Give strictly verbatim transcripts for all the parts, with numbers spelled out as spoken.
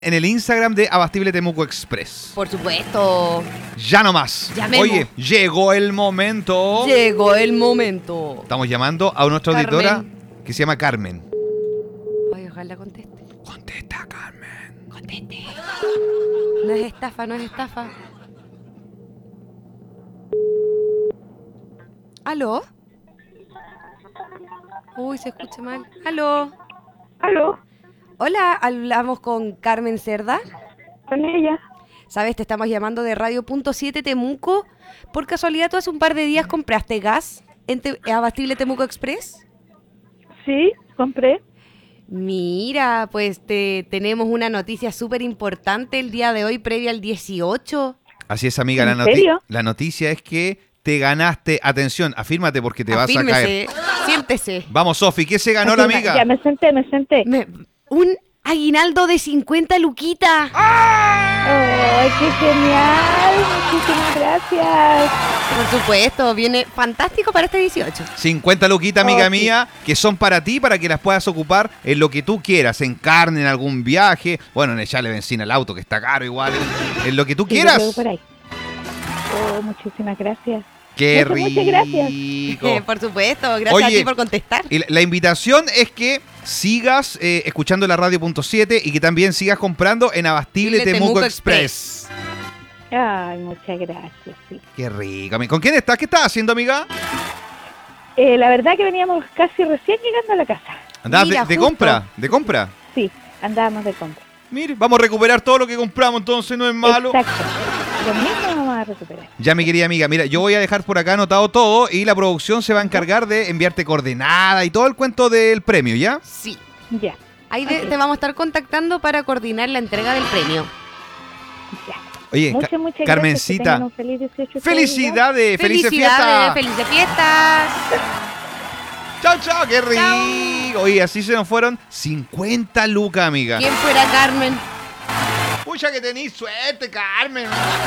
En el Instagram de Abastible Temuco Express. Por supuesto. Ya no más. Llamemos. Oye, llegó el momento. Llegó el momento. Estamos llamando a nuestra Carmen. auditora que se llama Carmen. Ay, ojalá conteste. Contesta, Carmen. Conteste. No es estafa, no es estafa. ¿Aló? Uy, se escucha mal. ¿Aló? ¿Aló? Hola, hablamos con Carmen Cerda. Con ella. Sabes, te estamos llamando de Radio Punto siete Temuco. Por casualidad, ¿tú hace un par de días compraste gas en Te- Abastible Temuco Express? Sí, compré. Mira, pues te tenemos una noticia súper importante el día de hoy, previa al dieciocho. Así es, amiga. ¿En La, noti- serio? la noticia es que te ganaste. Atención, afírmate porque te vas a caer. Afírmese, siéntese. Vamos, Sofi, ¿qué se ganó la Así, amiga? Ya me senté, me senté. Me- un aguinaldo de cincuenta luquitas. ¡Ay, qué genial! Muchísimas gracias. Por supuesto, viene fantástico para este dieciocho. cincuenta luquitas, amiga Oh, sí. mía, que son para ti, para que las puedas ocupar en lo que tú quieras, en carne, en algún viaje, bueno, en echarle benzina al auto, que está caro igual, en, en lo que tú Sí, yo quieras. creo por ahí. Oh, muchísimas gracias. ¡Qué Muchas, rico! muchas gracias. Eh, por supuesto, gracias Oye, a ti por contestar. Y la, la invitación es que sigas eh, escuchando la Radio Punto siete y que también sigas comprando en Abastible Abastible Temuco, Temuco Express. Ay, muchas gracias, sí. ¡Qué rico! amiga. ¿Con quién estás? ¿Qué estás haciendo, amiga? Eh, la verdad que veníamos casi recién llegando a la casa. ¿Andabas de, Mira, de justo. compra? ¿De compra? Sí, andábamos de compra. Mire, vamos a recuperar todo lo que compramos, entonces no es malo. Exacto. Lo mismo vamos a recuperar. Ya, mi querida amiga, mira, yo voy a dejar por acá anotado todo y la producción se va a encargar de enviarte coordenadas y todo el cuento del premio, ¿ya? Sí. Ya, Ahí de- Ok. te vamos a estar contactando para coordinar la entrega del premio. ya. Oye, Muchas, Ca- muchas Carmencita, gracias. Que tengan un feliz dieciocho. felicidades, felices Felicidades, fiestas. felices fiestas. Chao, chao, qué rico. Oye, así se nos fueron cincuenta lucas, amiga. ¿Quién fuera Carmen? Pucha que tenéis suerte, Carmen.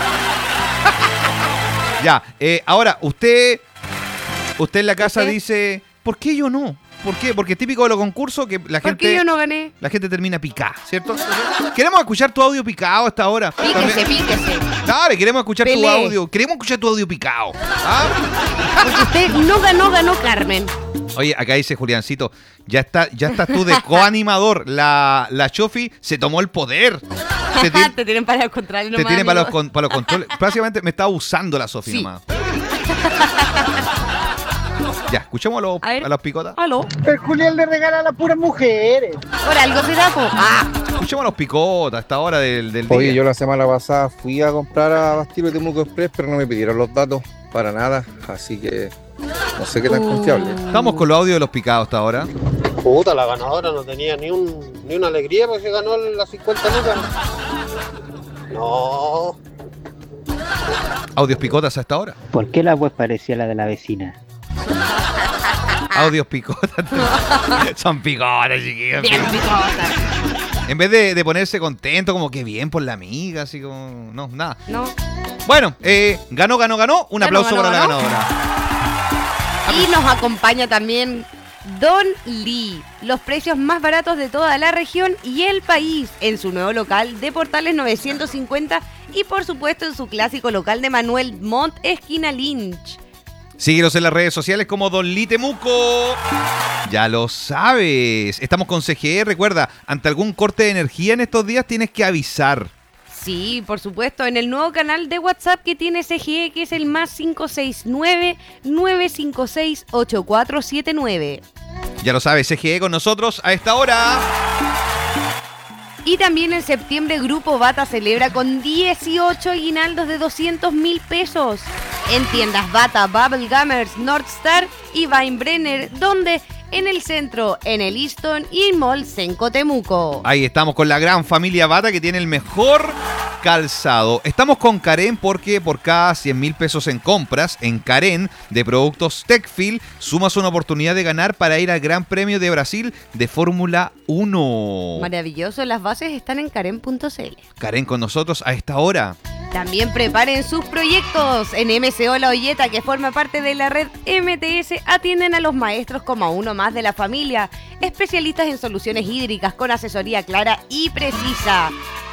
Ya, eh, ahora, usted, usted en la casa ¿Usted? dice, ¿por qué yo no? ¿Por qué? Porque es típico de los concursos que la ¿Por gente... qué yo no gané? La gente termina picada, ¿cierto? Queremos escuchar tu audio picado hasta ahora. Píquese, También- píquese. Dale, queremos escuchar tu Pelee. audio. Queremos escuchar tu audio picado. ¿Ah? Porque usted no ganó, ganó Carmen. Oye, acá dice Juliancito, ya está, ya estás tú de coanimador. La, la Chofi se tomó el poder. Te, ti- Te tienen para el contrario te nomás. tiene para los, amigo. con- para los controles. Básicamente me está usando la Sofi Sí. nomás. Ya, escuchemos a los, A ver. a los picotas. ¿Aló? El Julián le regala a las puras mujeres. Por algo se da, po. Ah, Escuchemos a los picotas a esta hora del, del día. Oye, yo la semana pasada fui a comprar a Abastible Temuco Express, pero no me pidieron los datos para nada, así que no sé qué tan confiable. Estamos con los audios de los picados hasta ahora. Puta, la ganadora no tenía ni un ni una alegría porque ganó las cincuenta lucas. No. Audios picotas a esta hora. ¿Por qué la web parecía la de la vecina? Audios picotas. Son picotas, chiquillos. bien picota. En vez de, de ponerse contento, como que bien por la amiga, así como... No, nada. No. Bueno, eh, ganó, ganó, ganó. Un Ganó, aplauso ganó, para la ganó. ganadora. Y nos acompaña también Don Lee, los precios más baratos de toda la región y el país, en su nuevo local de Portales novecientos cincuenta y por supuesto en su clásico local de Manuel Montt, esquina Lynch. Síguenos en las redes sociales como Don Lee Temuco. Ya lo sabes. Estamos con C G E. Recuerda, ante algún corte de energía en estos días tienes que avisar. Sí, por supuesto, en el nuevo canal de WhatsApp que tiene C G E, que es el más cinco seis nueve, nueve cinco seis, ocho cuatro siete nueve. Ya lo sabes, C G E con nosotros a esta hora. Y también en septiembre Grupo Bata celebra con dieciocho aguinaldos de doscientos mil pesos en tiendas Bata, Bubble Gummers, Northstar y Weinbrenner, donde en el centro, en el Easton y en Mall Senco Temuco. Ahí estamos con la gran familia Bata que tiene el mejor calzado. Estamos con Karen porque por cada cien mil pesos en compras en Karen de productos Techfil sumas una oportunidad de ganar para ir al Gran Premio de Brasil de Fórmula uno. Maravilloso, las bases están en karen punto c l. Karen con nosotros a esta hora. También preparen sus proyectos. En M C O La Olleta, que forma parte de la red M T S, atienden a los maestros como a uno más de la familia, especialistas en soluciones hídricas con asesoría clara y precisa.